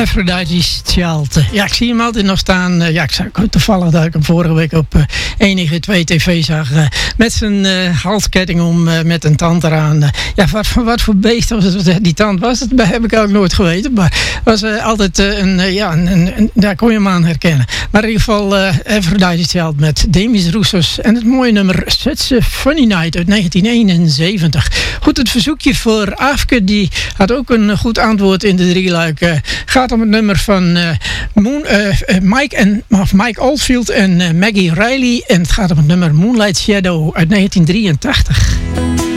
Aphrodite's Child. Ja, ik zie hem altijd nog staan. Ik zag toevallig dat ik hem vorige week op enige 2 tv zag. Met zijn halsketting om, met een tand eraan. Wat voor beest was het? Die tand was het? Dat heb ik ook nooit geweten. Maar het was altijd daar kon je hem aan herkennen. Maar in ieder geval Aphrodite's Child met Demis Roussos. En het mooie nummer Such a Funny Night uit 1971. Goed, het verzoekje voor Aafke, die had ook een goed antwoord in de drieluik. Gaat om het nummer van Mike Oldfield en Maggie Riley. En het gaat om het nummer Moonlight Shadow uit 1983.